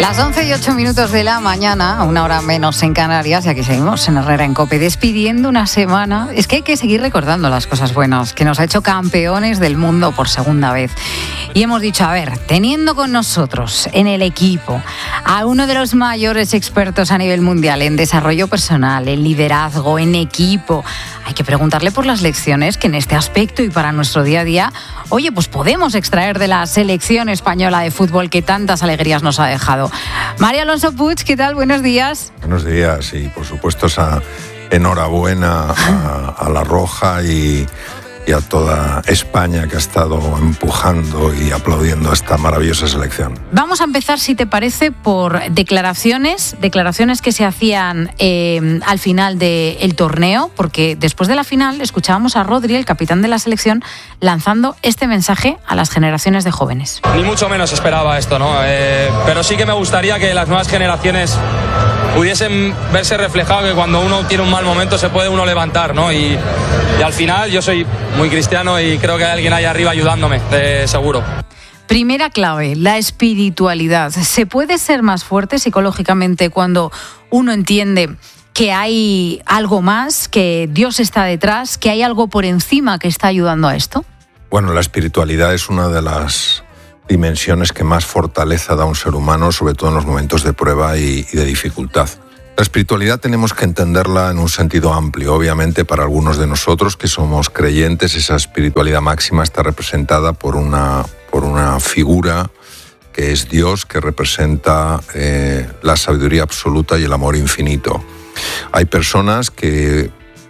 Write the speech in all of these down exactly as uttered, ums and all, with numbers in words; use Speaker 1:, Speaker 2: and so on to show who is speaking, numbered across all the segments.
Speaker 1: Las once y ocho minutos de la mañana, una hora menos en Canarias, y aquí seguimos en Herrera en COPE, despidiendo una semana. Es que hay que seguir recordando las cosas buenas, que nos ha hecho campeones del mundo por segunda vez. Y hemos dicho, a ver, teniendo con nosotros en el equipo a uno de los mayores expertos a nivel mundial en desarrollo personal, en liderazgo, en equipo, hay que preguntarle por las lecciones que en este aspecto y para nuestro día a día, oye, pues podemos extraer de la selección española de fútbol que tantas alegrías nos ha dejado. María Alonso Puig, ¿qué tal? Buenos días.
Speaker 2: Buenos días y por supuesto esa enhorabuena a, a La Roja y, y a toda España que ha estado empujando y aplaudiendo a esta maravillosa selección.
Speaker 1: Vamos a empezar, si te parece, por declaraciones, declaraciones que se hacían eh, al final del torneo, porque después de la final escuchábamos a Rodri, el capitán de la selección, lanzando este mensaje a las generaciones de jóvenes.
Speaker 3: Ni mucho menos esperaba esto, ¿no? Eh, pero sí que me gustaría que las nuevas generaciones pudiesen verse reflejado que cuando uno tiene un mal momento se puede uno levantar, ¿no? Y, y al final yo soy muy cristiano y creo que hay alguien ahí arriba ayudándome, de seguro.
Speaker 1: Primera clave, la espiritualidad. ¿Se puede ser más fuerte psicológicamente cuando uno entiende que hay algo más, que Dios está detrás, que hay algo por encima que está ayudando a esto?
Speaker 2: Bueno, la espiritualidad es una de las dimensiones que más fortaleza da a un ser humano, sobre todo en los momentos de prueba y, y de dificultad. La espiritualidad tenemos que entenderla en un sentido amplio. Obviamente, para algunos de nosotros que somos creyentes, esa espiritualidad máxima está representada por una, por una figura que es Dios, que representa eh, la sabiduría absoluta y el amor infinito. Hay personas que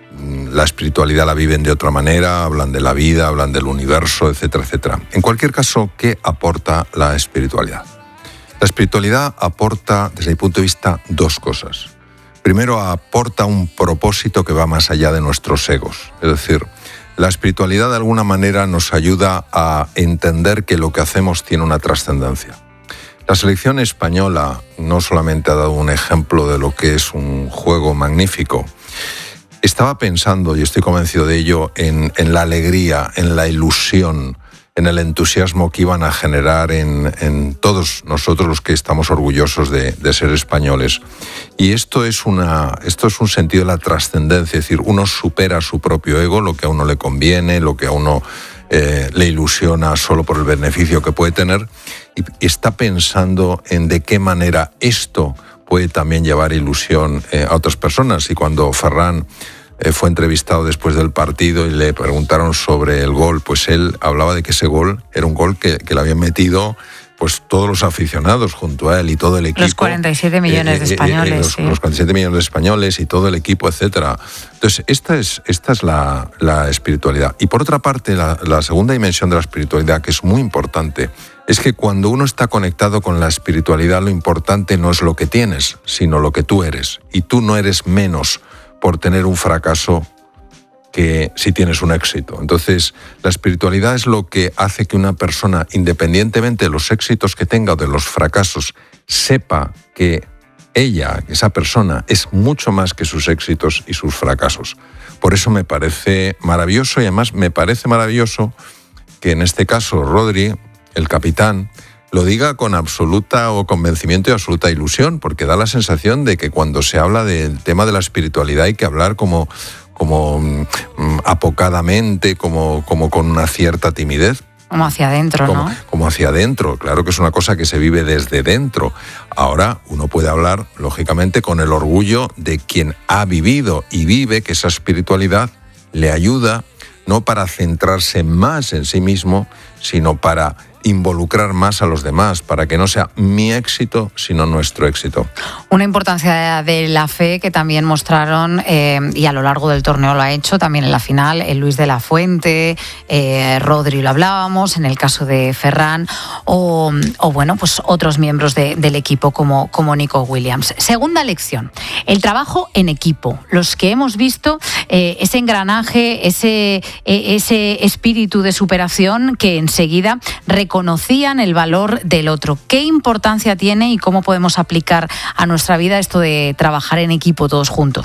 Speaker 2: la espiritualidad la viven de otra manera, hablan de la vida, hablan del universo, etcétera, etcétera. En cualquier caso, ¿qué aporta la espiritualidad? La espiritualidad aporta, desde mi punto de vista, dos cosas. Primero, aporta un propósito que va más allá de nuestros egos. Es decir, la espiritualidad de alguna manera nos ayuda a entender que lo que hacemos tiene una trascendencia. La selección española no solamente ha dado un ejemplo de lo que es un juego magnífico. Estaba pensando, y estoy convencido de ello, en, en la alegría, en la ilusión, en el entusiasmo que iban a generar en, en todos nosotros los que estamos orgullosos de, de ser españoles. Y esto es, una, esto es un sentido de la trascendencia, es decir, uno supera su propio ego, lo que a uno le conviene, lo que a uno eh, le ilusiona solo por el beneficio que puede tener, y está pensando en de qué manera esto puede también llevar ilusión eh, a otras personas. Y cuando Ferran eh, fue entrevistado después del partido y le preguntaron sobre el gol, pues él hablaba de que ese gol era un gol que, que le habían metido pues todos los aficionados junto a él y todo el equipo.
Speaker 1: Los cuarenta y siete millones de españoles.
Speaker 2: Eh, eh, los,
Speaker 1: sí.
Speaker 2: los cuarenta y siete millones de españoles y todo el equipo, etcétera. Entonces, esta es, esta es la, la espiritualidad. Y por otra parte, la, la segunda dimensión de la espiritualidad, que es muy importante, es que cuando uno está conectado con la espiritualidad, lo importante no es lo que tienes, sino lo que tú eres. Y tú no eres menos por tener un fracaso que si tienes un éxito. Entonces, la espiritualidad es lo que hace que una persona, independientemente de los éxitos que tenga o de los fracasos, sepa que ella, esa persona, es mucho más que sus éxitos y sus fracasos. Por eso me parece maravilloso, y además me parece maravilloso que en este caso Rodri, el capitán, lo diga con absoluta o convencimiento y absoluta ilusión, porque da la sensación de que cuando se habla del tema de la espiritualidad hay que hablar como, como um, apocadamente, como, como con una cierta timidez.
Speaker 1: Como hacia adentro,
Speaker 2: como,
Speaker 1: ¿no?
Speaker 2: Como hacia adentro, claro que es una cosa que se vive desde dentro. Ahora uno puede hablar, lógicamente, con el orgullo de quien ha vivido y vive, que esa espiritualidad le ayuda no para centrarse más en sí mismo, sino para involucrar más a los demás, para que no sea mi éxito, sino nuestro éxito.
Speaker 1: Una importancia de la fe que también mostraron, eh, y a lo largo del torneo lo ha hecho, también en la final, el Luis de la Fuente, eh, Rodri lo hablábamos, en el caso de Ferran, o, o bueno, pues otros miembros de, del equipo como, como Nico Williams. Segunda lección, el trabajo en equipo. Los que hemos visto eh, ese engranaje, ese, eh, ese espíritu de superación que enseguida reconocían el valor del otro. ¿Qué importancia tiene y cómo podemos aplicar a nuestra vida esto de trabajar en equipo todos juntos?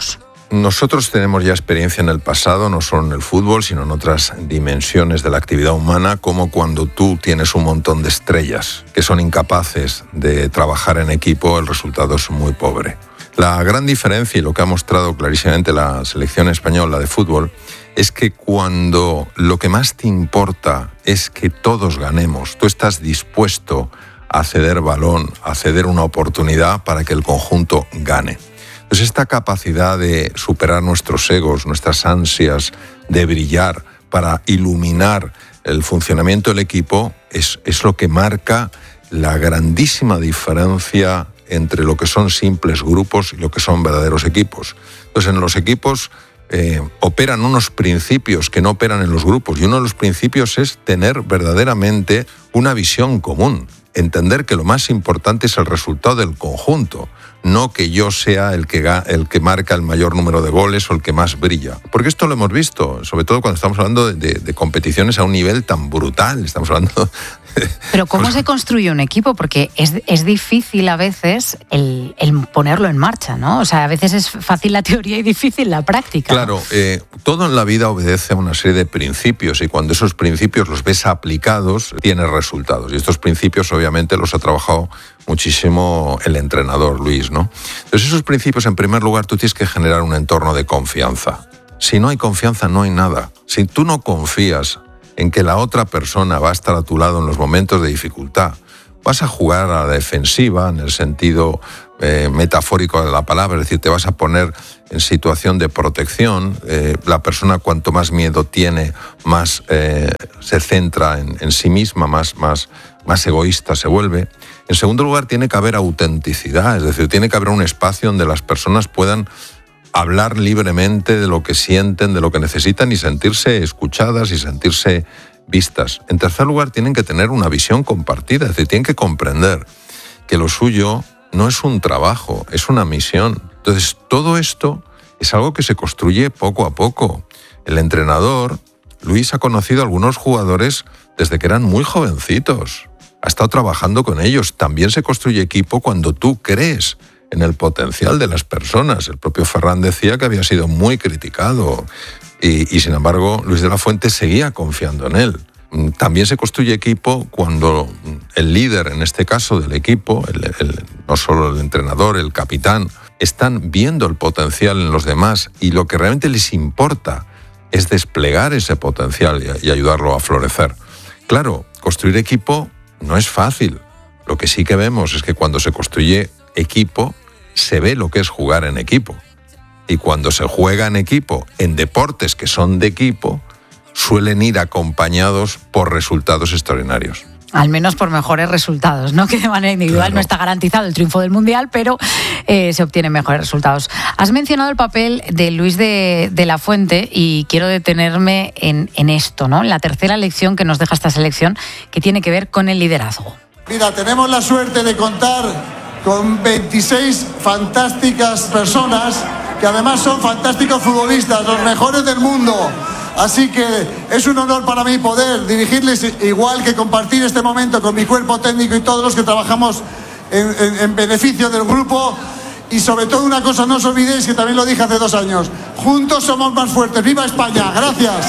Speaker 2: nosotros tenemos ya experiencia en el pasado, no solo en el fútbol, sino en otras dimensiones de la actividad humana, como cuando tú tienes un montón de estrellas que son incapaces de trabajar en equipo, el resultado es muy pobre. La gran diferencia, y lo que ha mostrado clarísimamente la selección española de fútbol, es que cuando lo que más te importa es que todos ganemos, tú estás dispuesto a ceder balón, a ceder una oportunidad para que el conjunto gane. Entonces esta capacidad de superar nuestros egos, nuestras ansias de brillar para iluminar el funcionamiento del equipo es, es lo que marca la grandísima diferencia entre lo que son simples grupos y lo que son verdaderos equipos. Entonces en los equipos eh, operan unos principios que no operan en los grupos, y uno de los principios es tener verdaderamente una visión común, entender que lo más importante es el resultado del conjunto, no que yo sea el que, el que marca el mayor número de goles o el que más brilla. Porque esto lo hemos visto, sobre todo cuando estamos hablando de, de, de competiciones a un nivel tan brutal. Estamos hablando...
Speaker 1: Pero ¿cómo se construye un equipo? Porque es, es difícil a veces el, el ponerlo en marcha, ¿no? O sea, a veces es fácil la teoría y difícil la práctica.
Speaker 2: Claro, eh, todo en la vida obedece a una serie de principios, y cuando esos principios los ves aplicados, tienes resultados. Y estos principios obviamente los ha trabajado muchísimo el entrenador, Luis, ¿no? Entonces esos principios, en primer lugar, tú tienes que generar un entorno de confianza. Si no hay confianza, no hay nada. Si tú no confías en que la otra persona va a estar a tu lado en los momentos de dificultad, vas a jugar a la defensiva en el sentido eh, metafórico de la palabra, es decir, te vas a poner en situación de protección. Eh, la persona, cuanto más miedo tiene, más eh, se centra en, en sí misma, más, más, más egoísta se vuelve. En segundo lugar, tiene que haber autenticidad, es decir, tiene que haber un espacio donde las personas puedan hablar libremente de lo que sienten, de lo que necesitan, y sentirse escuchadas y sentirse vistas. En tercer lugar, tienen que tener una visión compartida, es decir, tienen que comprender que lo suyo no es un trabajo, es una misión. Entonces, todo esto es algo que se construye poco a poco. El entrenador, Luis, ha conocido a algunos jugadores desde que eran muy jovencitos. Ha estado trabajando con ellos. También se construye equipo cuando tú crees en el potencial de las personas. El propio Ferran decía que había sido muy criticado y, y sin embargo Luis de la Fuente seguía confiando en él. También se construye equipo cuando el líder, en este caso del equipo, el, el, no solo el entrenador, el capitán, están viendo el potencial en los demás, y lo que realmente les importa es desplegar ese potencial y, y ayudarlo a florecer. Claro, construir equipo no es fácil. Lo que sí que vemos es que cuando se construye equipo, se ve lo que es jugar en equipo. Y cuando se juega en equipo, en deportes que son de equipo, suelen ir acompañados por resultados extraordinarios.
Speaker 1: Al menos por mejores resultados, ¿no? Que de manera individual claro. No está garantizado el triunfo del Mundial, pero eh, se obtienen mejores resultados. Has mencionado el papel de Luis de, de la Fuente, y quiero detenerme en, en esto, ¿no? En la tercera lección que nos deja esta selección, que tiene que ver con el liderazgo.
Speaker 4: Mira, tenemos la suerte de contar con veintiséis fantásticas personas que además son fantásticos futbolistas, los mejores del mundo. Así que es un honor para mí poder dirigirles, igual que compartir este momento con mi cuerpo técnico y todos los que trabajamos en, en, en beneficio del grupo. Y sobre todo una cosa, no os olvidéis, que también lo dije hace dos años, juntos somos más fuertes. ¡Viva España! ¡Gracias!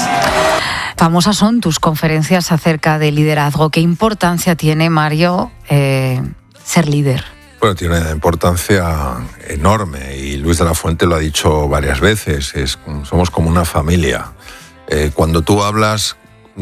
Speaker 1: Famosas son tus conferencias acerca del liderazgo. ¿Qué importancia tiene, Mario, eh, ser líder?
Speaker 2: Bueno, tiene una importancia enorme, y Luis de la Fuente lo ha dicho varias veces, es, somos como una familia. Eh, cuando tú hablas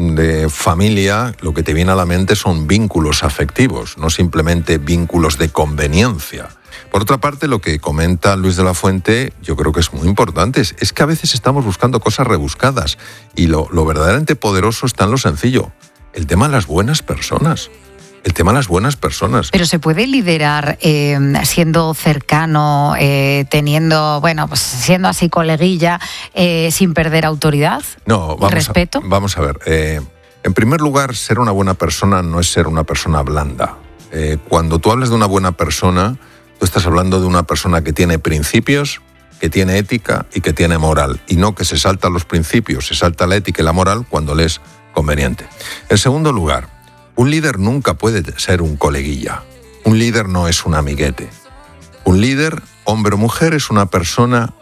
Speaker 2: de familia, lo que te viene a la mente son vínculos afectivos, no simplemente vínculos de conveniencia. Por otra parte, lo que comenta Luis de la Fuente, yo creo que es muy importante, es, es que a veces estamos buscando cosas rebuscadas, y lo, lo verdaderamente poderoso está en lo sencillo, el tema de las buenas personas. El tema de las buenas personas.
Speaker 1: Pero ¿se puede liderar eh, siendo cercano, eh, teniendo, bueno, pues siendo así coleguilla, eh, sin perder autoridad?
Speaker 2: No, vamos,
Speaker 1: respeto.
Speaker 2: A, vamos a ver. Eh, en primer lugar, ser una buena persona no es ser una persona blanda. Eh, cuando tú hablas de una buena persona, tú estás hablando de una persona que tiene principios, que tiene ética y que tiene moral. Y no que se salta los principios, se salta la ética y la moral cuando le es conveniente. En segundo lugar, un líder nunca puede ser un coleguilla. Un líder no es un amiguete. Un líder, hombre o mujer, es una persona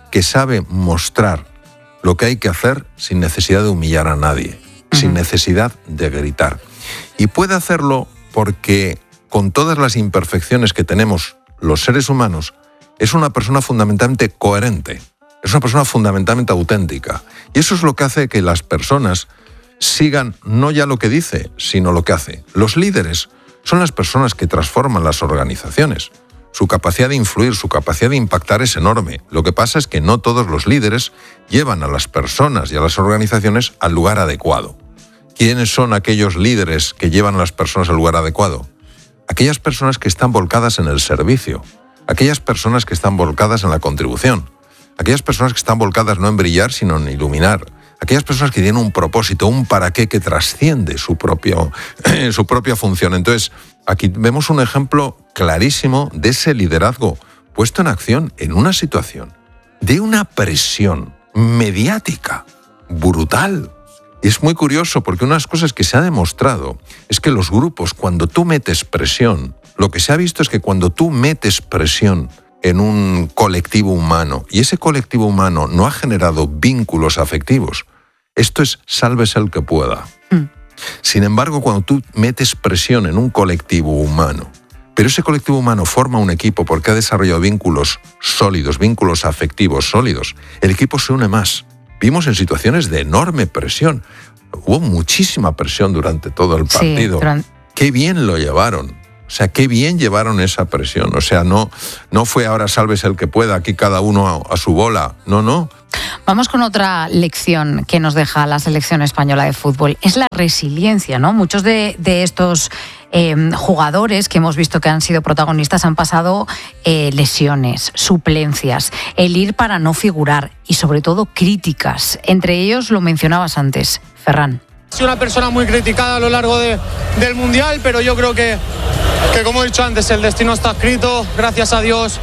Speaker 2: que sabe mostrar lo que hay que hacer sin necesidad de humillar a nadie, uh-huh. sin necesidad de gritar. Y puede hacerlo porque, con todas las imperfecciones que tenemos los seres humanos, es una persona fundamentalmente coherente, es una persona fundamentalmente auténtica. Y eso es lo que hace que las personas sigan no ya lo que dice, sino lo que hace. Los líderes son las personas que transforman las organizaciones. Su capacidad de influir, su capacidad de impactar es enorme. Lo que pasa es que no todos los líderes llevan a las personas y a las organizaciones al lugar adecuado. ¿Quiénes son aquellos líderes que llevan a las personas al lugar adecuado? Aquellas personas que están volcadas en el servicio, aquellas personas que están volcadas en la contribución, aquellas personas que están volcadas no en brillar, sino en iluminar, aquellas personas que tienen un propósito, un para qué que trasciende su, propio, su propia función. Entonces, aquí vemos un ejemplo clarísimo de ese liderazgo puesto en acción en una situación de una presión mediática brutal. Y es muy curioso porque una de las cosas que se ha demostrado es que los grupos, cuando tú metes presión, lo que se ha visto es que cuando tú metes presión en un colectivo humano y ese colectivo humano no ha generado vínculos afectivos, esto es sálvese el que pueda. Mm. Sin embargo, cuando tú metes presión en un colectivo humano, pero ese colectivo humano forma un equipo porque ha desarrollado vínculos sólidos, vínculos afectivos sólidos, el equipo se une más. Vimos en situaciones de enorme presión. Hubo muchísima presión durante todo el partido. Sí, durante... Qué bien lo llevaron. O sea, qué bien llevaron esa presión. O sea, no, no fue ahora sálvese el que pueda, aquí cada uno a, a su bola. No, no.
Speaker 1: Vamos con otra lección que nos deja la selección española de fútbol. Es la resiliencia, ¿no? Muchos de, de estos eh, jugadores que hemos visto que han sido protagonistas han pasado eh, lesiones, suplencias, el ir para no figurar y sobre todo críticas. Entre ellos lo mencionabas antes, Ferran.
Speaker 5: Soy una persona muy criticada a lo largo de, del Mundial, pero yo creo que, que, como he dicho antes, el destino está escrito. Gracias a Dios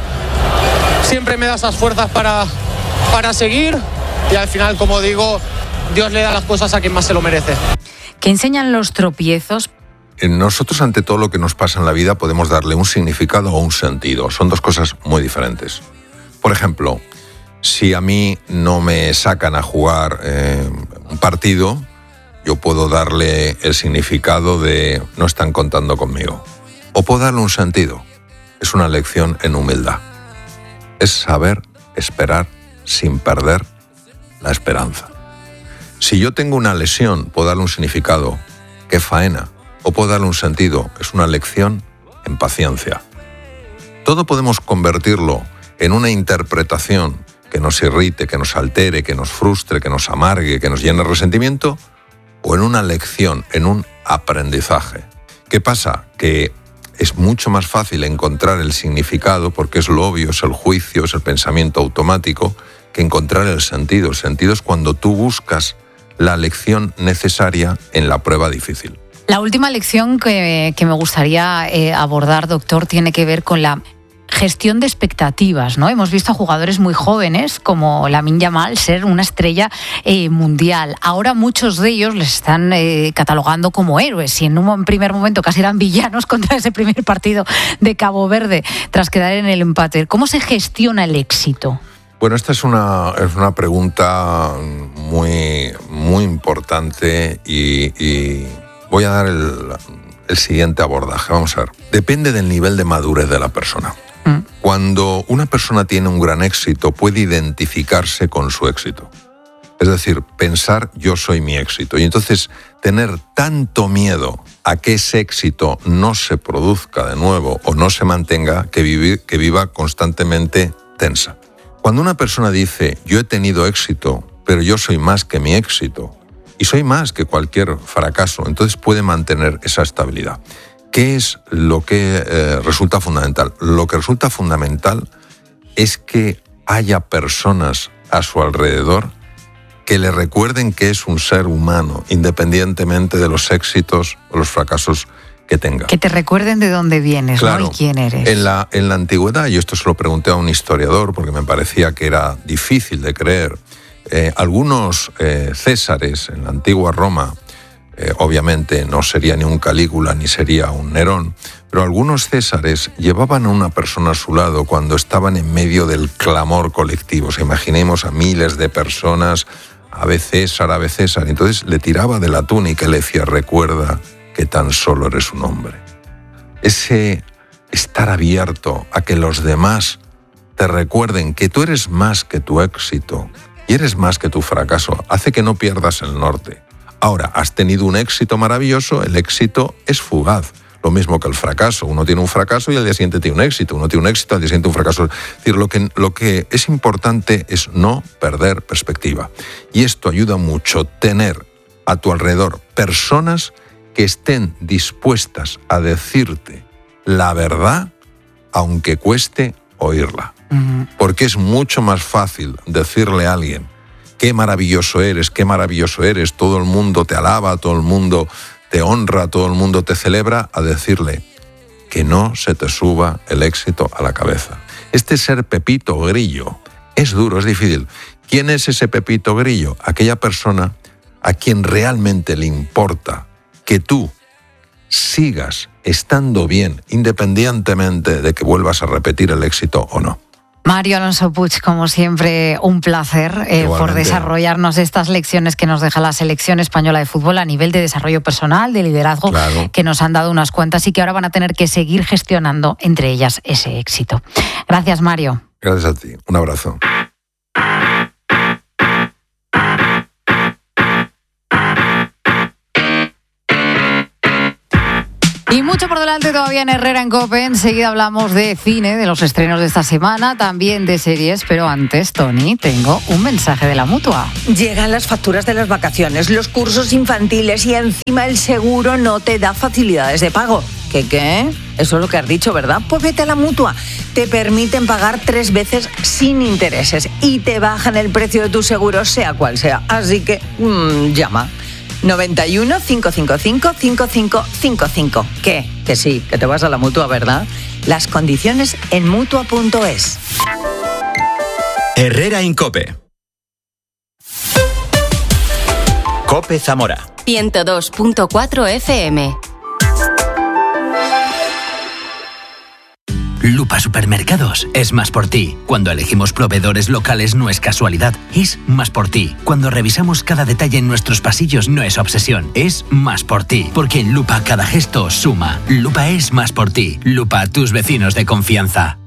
Speaker 5: siempre me da esas fuerzas para, para seguir y al final, como digo, Dios le da las cosas a quien más se lo merece.
Speaker 1: ¿Qué enseñan los tropiezos?
Speaker 2: Nosotros, ante todo lo que nos pasa en la vida, podemos darle un significado o un sentido. Son dos cosas muy diferentes. Por ejemplo, si a mí no me sacan a jugar eh, un partido, yo puedo darle el significado de no están contando conmigo. O puedo darle un sentido. Es una lección en humildad. Es saber esperar sin perder la esperanza. Si yo tengo una lesión, puedo darle un significado. ¡Qué faena! O puedo darle un sentido. Es una lección en paciencia. Todo podemos convertirlo en una interpretación que nos irrite, que nos altere, que nos frustre, que nos amargue, que nos llene de resentimiento, o en una lección, en un aprendizaje. ¿Qué pasa? Que es mucho más fácil encontrar el significado, porque es lo obvio, es el juicio, es el pensamiento automático, que encontrar el sentido. El sentido es cuando tú buscas la lección necesaria en la prueba difícil.
Speaker 1: La última lección que, que me gustaría eh, abordar, doctor, tiene que ver con la gestión de expectativas, ¿no? Hemos visto a jugadores muy jóvenes como Lamine Yamal ser una estrella eh, mundial. Ahora muchos de ellos les están eh, catalogando como héroes y en un primer momento casi eran villanos contra ese primer partido de Cabo Verde tras quedar en el empate. ¿Cómo se gestiona el éxito?
Speaker 2: Bueno, esta es una, es una pregunta muy, muy importante y, y voy a dar el, el siguiente abordaje. Vamos a ver. Depende del nivel de madurez de la persona. Cuando una persona tiene un gran éxito, puede identificarse con su éxito. Es decir, pensar yo soy mi éxito. Y entonces tener tanto miedo a que ese éxito no se produzca de nuevo o no se mantenga, que, vivir, que viva constantemente tensa. Cuando una persona dice yo he tenido éxito, pero yo soy más que mi éxito y soy más que cualquier fracaso, entonces puede mantener esa estabilidad. ¿Qué es lo que eh, resulta fundamental? Lo que resulta fundamental es que haya personas a su alrededor que le recuerden que es un ser humano, independientemente de los éxitos o los fracasos que tenga.
Speaker 1: Que te recuerden de dónde vienes, claro, ¿no? Y quién eres.
Speaker 2: En la, en la antigüedad, y esto se lo pregunté a un historiador porque me parecía que era difícil de creer, eh, algunos eh, césares en la antigua Roma eh, obviamente no sería ni un Calígula ni sería un Nerón, pero algunos Césares llevaban a una persona a su lado cuando estaban en medio del clamor colectivo. O sea, imaginemos a miles de personas, Ave César, Ave César. Entonces le tiraba de la túnica y le decía, recuerda que tan solo eres un hombre. Ese estar abierto a que los demás te recuerden que tú eres más que tu éxito y eres más que tu fracaso, hace que no pierdas el norte. Ahora, has tenido un éxito maravilloso, el éxito es fugaz. Lo mismo que el fracaso. Uno tiene un fracaso y al día siguiente tiene un éxito. Uno tiene un éxito, al día siguiente un fracaso. Es decir, lo que, lo que es importante es no perder perspectiva. Y esto ayuda mucho, tener a tu alrededor personas que estén dispuestas a decirte la verdad, aunque cueste oírla. Uh-huh. Porque es mucho más fácil decirle a alguien, qué maravilloso eres, qué maravilloso eres, todo el mundo te alaba, todo el mundo te honra, todo el mundo te celebra, a decirle que no se te suba el éxito a la cabeza. Este ser Pepito Grillo es duro, es difícil. ¿Quién es ese Pepito Grillo? Aquella persona a quien realmente le importa que tú sigas estando bien, independientemente de que vuelvas a repetir el éxito o no.
Speaker 1: Mario Alonso Puig, como siempre, un placer eh, por desarrollarnos estas lecciones que nos deja la selección española de fútbol a nivel de desarrollo personal, de liderazgo, claro, que nos han dado unas cuantas y que ahora van a tener que seguir gestionando, entre ellas, ese éxito. Gracias, Mario.
Speaker 2: Gracias a ti. Un abrazo.
Speaker 1: Y mucho por delante todavía en Herrera en COPE. Enseguida hablamos de cine, de los estrenos de esta semana, también de series, pero antes, Tony, tengo un mensaje de la Mutua.
Speaker 6: Llegan las facturas de las vacaciones, los cursos infantiles y encima el seguro no te da facilidades de pago. ¿Qué qué? Eso es lo que has dicho, ¿verdad? Pues vete a la Mutua. Te permiten pagar tres veces sin intereses y te bajan el precio de tu seguro, sea cual sea. Así que, mmm, llama. noventa y uno, cinco cinco cinco, cinco cinco cinco cinco. ¿Qué? Que sí, que te vas a la Mutua, ¿verdad? Las condiciones en mutua punto es.
Speaker 7: Herrera en COPE. COPE Zamora.
Speaker 8: ciento dos punto cuatro F M.
Speaker 9: Lupa Supermercados es más por ti. Cuando elegimos proveedores locales no es casualidad, es más por ti. Cuando revisamos cada detalle en nuestros pasillos no es obsesión, es más por ti. Porque en Lupa cada gesto suma. Lupa es más por ti. Lupa, tus vecinos de confianza.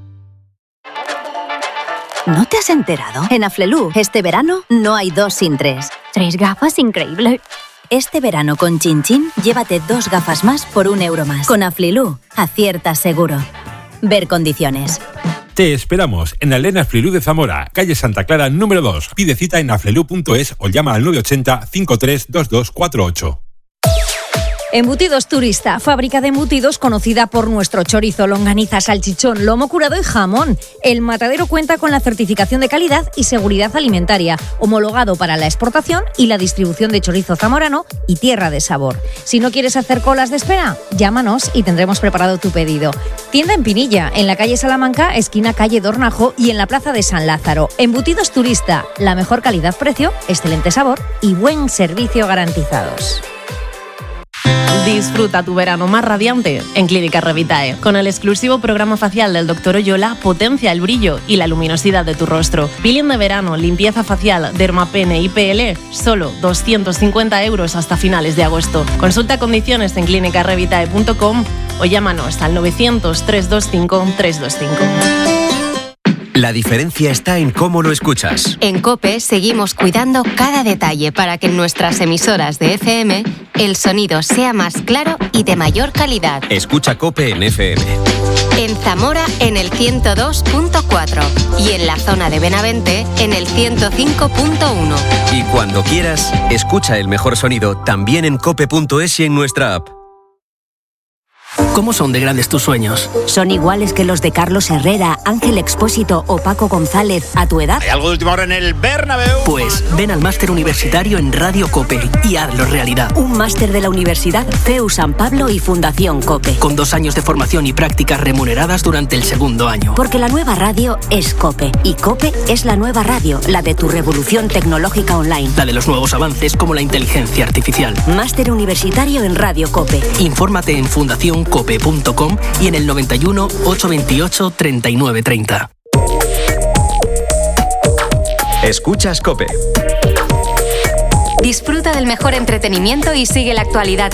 Speaker 10: ¿No te has enterado? En Aflelu, este verano no hay dos sin tres.
Speaker 11: Tres gafas, increíble.
Speaker 10: Este verano con Chin Chin, llévate dos gafas más por un euro más. Con Aflelu, aciertas seguro. Ver condiciones.
Speaker 12: Te esperamos en la Elena Aflelu de Zamora, calle Santa Clara número dos. Pide cita en aflelu punto es o llama al nueve ochenta, cincuenta y tres, veintidós cuarenta y ocho.
Speaker 13: Embutidos Turista, fábrica de embutidos conocida por nuestro chorizo, longaniza, salchichón, lomo curado y jamón. El matadero cuenta con la certificación de calidad y seguridad alimentaria, homologado para la exportación y la distribución de chorizo zamorano y tierra de sabor. Si no quieres hacer colas de espera, llámanos y tendremos preparado tu pedido. Tienda en Pinilla, en la calle Salamanca, esquina calle Dornajo y en la plaza de San Lázaro. Embutidos Turista, la mejor calidad-precio, excelente sabor y buen servicio garantizados.
Speaker 14: Disfruta tu verano más radiante en Clínica Revitae. Con el exclusivo programa facial del doctor Oyola, potencia el brillo y la luminosidad de tu rostro. Peeling de verano, limpieza facial, dermapene y P L, solo doscientos cincuenta euros hasta finales de agosto. Consulta condiciones en clínica revitae punto com o llámanos al novecientos, trescientos veinticinco, trescientos veinticinco.
Speaker 7: La diferencia está en cómo lo escuchas.
Speaker 8: En COPE seguimos cuidando cada detalle para que en nuestras emisoras de F M el sonido sea más claro y de mayor calidad.
Speaker 7: Escucha COPE en F M.
Speaker 8: En Zamora en el ciento dos punto cuatro y en la zona de Benavente en el ciento cinco punto uno.
Speaker 7: Y cuando quieras, escucha el mejor sonido también en cope punto es y en nuestra app.
Speaker 15: ¿Cómo son de grandes tus sueños?
Speaker 16: ¿Son iguales que los de Carlos Herrera, Ángel Expósito o Paco González a tu edad?
Speaker 17: ¿Hay algo de última hora en el Bernabéu?
Speaker 15: Pues ven al máster universitario en Radio COPE y hazlo realidad.
Speaker 16: Un máster de la Universidad C E U San Pablo y Fundación COPE.
Speaker 15: Con dos años de formación y prácticas remuneradas durante el segundo año.
Speaker 16: Porque la nueva radio es COPE. Y COPE es la nueva radio, la de tu revolución tecnológica online.
Speaker 15: La de los nuevos avances como la inteligencia artificial.
Speaker 16: Máster universitario en Radio COPE.
Speaker 15: Infórmate en fundación cope punto com y en el noventa y uno, ochocientos veintiocho, treinta y nueve treinta.
Speaker 7: Escuchas COPE.
Speaker 8: Disfruta del mejor entretenimiento y sigue la actualidad